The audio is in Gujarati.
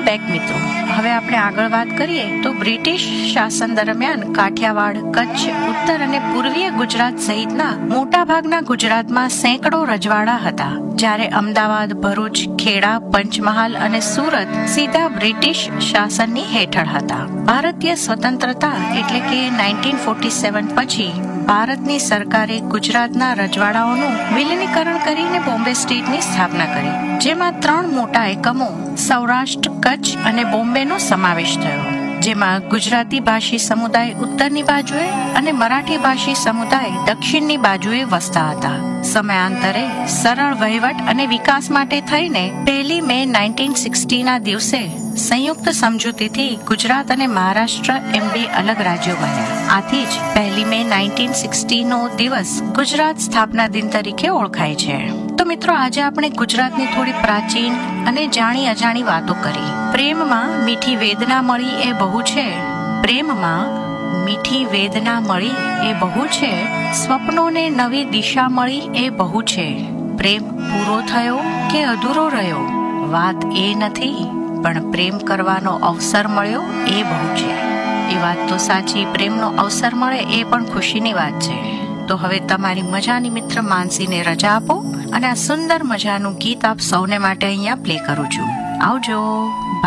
બેક મિત્રો. હવે આપણે આગળ વાત કરીએ તો બ્રિટિશ શાસન દરમિયાન કાઠિયાવાડ, કચ્છ, ઉત્તર અને પૂર્વીય ગુજરાત સહિતના મોટાભાગના ગુજરાતમાં સેંકડો રજવાડા હતા, જ્યારે અમદાવાદ, ભરૂચ, ખેડા, પંચમહાલ અને સુરત સીધા બ્રિટિશ શાસનની હેઠળ હતા. ભારતીય સ્વતંત્રતા એટલે કે 1947 પછી ભારતની સરકારે ગુજરાતના રજવાડાઓનું વિલીનીકરણ કરીને બોમ્બે સ્ટેટની સ્થાપના કરી, જેમાં 3 મોટા એકમો સૌરાષ્ટ્ર, કચ્છ અને બોમ્બેનો સમાવેશ થયો, જેમાં ગુજરાતી ભાષી સમુદાય ઉત્તરની બાજુએ અને મરાઠી ભાષી સમુદાય દક્ષિણની બાજુએ વસતા હતા. સમયાંતરે સરળ વહીવટ અને વિકાસ માટે થઈને 1 મે 1960 ના દિવસે સંયુક્ત સમજૂતીથી ગુજરાત અને મહારાષ્ટ્ર એમ 2 અલગ રાજ્યો બન્યા. આથી જ 1 મે 1960 નો દિવસ ગુજરાત સ્થાપના દિન તરીકે ઓળખાય છે. તો મિત્રો, આજે આપણે ગુજરાતની થોડી પ્રાચીન અને જાણી અજાણી વાતો કરી. પ્રેમમાં મીઠી વેદના મળી એ બહુ છે, પ્રેમમાં મીઠી વેદના મળી એ બહુ છે, સ્વપ્નોને નવી દિશા મળી એ બહુ છે. પ્રેમ પૂરો થયો કે અધૂરો રહ્યો વાત એ નથી, પણ પ્રેમ કરવાનો અવસર મળ્યો એ બહુ છે. એ વાત તો સાચી, પ્રેમનો અવસર મળે એ પણ ખુશીની વાત છે. તો હવે તમારી મજાની મિત્ર માનસીને રજા આપો અને આ સુંદર મજાનું ગીત આપ સૌને માટે અહીંયા પ્લે કરું છું. આવજો.